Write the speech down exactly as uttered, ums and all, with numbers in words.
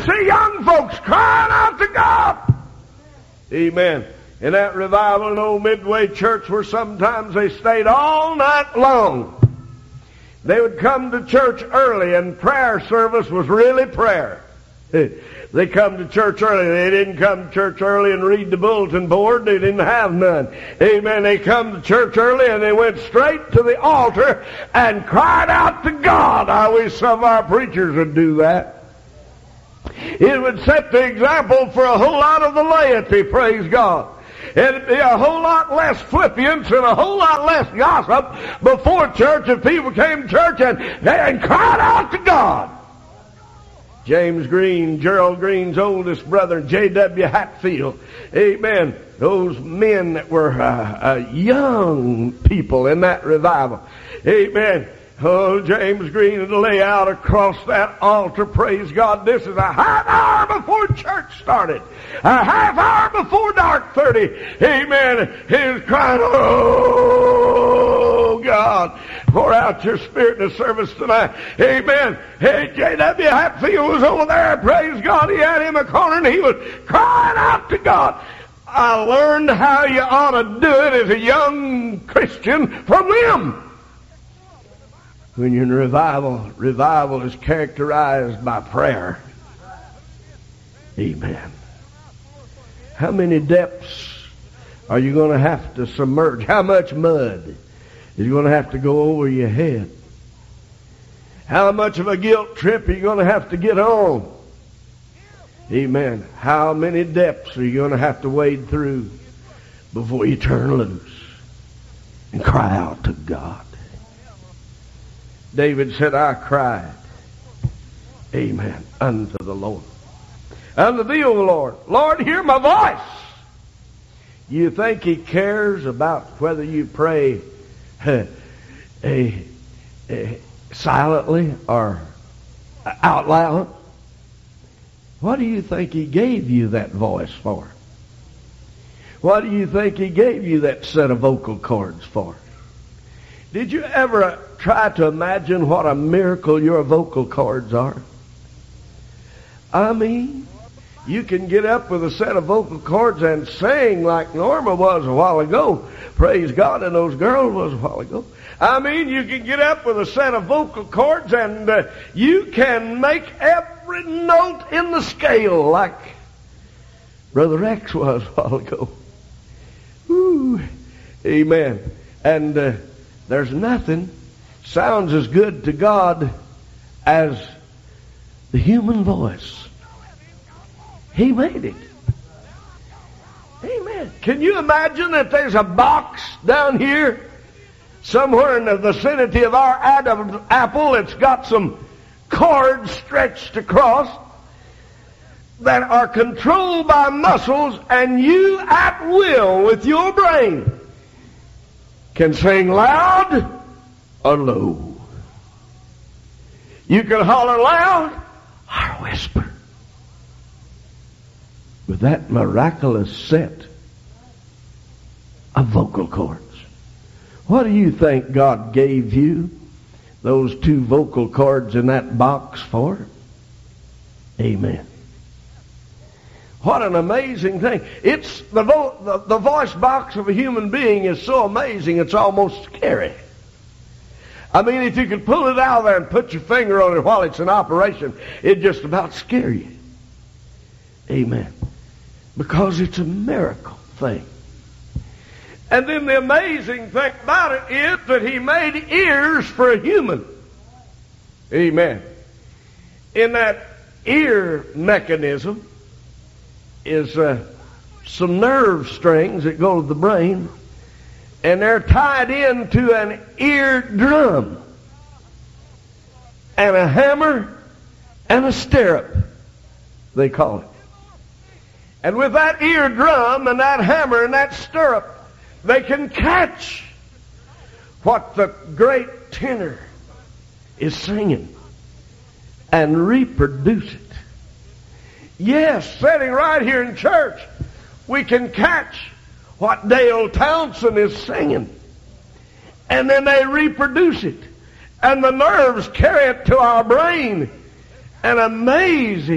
see young folks crying out to God. Amen. In that revival in Old Midway Church, where sometimes they stayed all night long. They would come to church early, and prayer service was really prayer. They come to church early. They didn't come to church early and read the bulletin board. They didn't have none. Amen. They come to church early and they went straight to the altar and cried out to God. I wish some of our preachers would do that. It would set the example for a whole lot of the laity, praise God. It'd be a whole lot less flippiance and a whole lot less gossip before church if people came to church and, and cried out to God. James Green, Gerald Green's oldest brother, J W Hatfield. Amen. Those men that were uh, uh, young people in that revival. Amen. Oh, James Green would lay out across that altar, praise God. This is a half hour before church started. A half hour before dark thirty. Amen. He was crying, oh, God, pour out your Spirit in the service tonight. Amen. Hey, J W Hatfield was over there, praise God. He had him a corner and he was crying out to God. I learned how you ought to do it as a young Christian from them. When you're in revival, revival is characterized by prayer. Amen. How many depths are you going to have to submerge? How much mud is going to have to go over your head? How much of a guilt trip are you going to have to get on? Amen. How many depths are you going to have to wade through before you turn loose and cry out to God? David said, I cried, amen, unto the Lord. Unto thee, O Lord. Lord, hear my voice. You think he cares about whether you pray uh, uh, uh, silently or out loud? What do you think he gave you that voice for? What do you think he gave you that set of vocal cords for? Did you ever try to imagine what a miracle your vocal cords are? I mean, you can get up with a set of vocal cords and sing like Norma was a while ago. Praise God, and those girls was a while ago. I mean, you can get up with a set of vocal cords and uh, you can make every note in the scale like Brother Rex was a while ago. Ooh, amen. And uh, there's nothing sounds as good to God as the human voice. He made it. Amen. Can you imagine that there's a box down here somewhere in the vicinity of our Adam's apple that's got some cords stretched across that are controlled by muscles, and you at will with your brain can sing loud or low. You can holler loud or whisper. With that miraculous set of vocal cords. What do you think God gave you those two vocal cords in that box for? Amen. What an amazing thing. It's the, vo- the, the voice box of a human being is so amazing it's almost scary. I mean, if you could pull it out there and put your finger on it while it's in operation, it'd just about scare you. Amen. Because it's a miracle thing. And then the amazing thing about it is that he made ears for a human. Amen. In that ear mechanism is uh, some nerve strings that go to the brain, and they're tied into an ear drum and a hammer and a stirrup, they call it. And with that ear drum and that hammer and that stirrup, they can catch what the great tenor is singing and reproduce it. Yes, sitting right here in church, we can catch what Dale Townsend is singing. And then they reproduce it. And the nerves carry it to our brain. And amazing.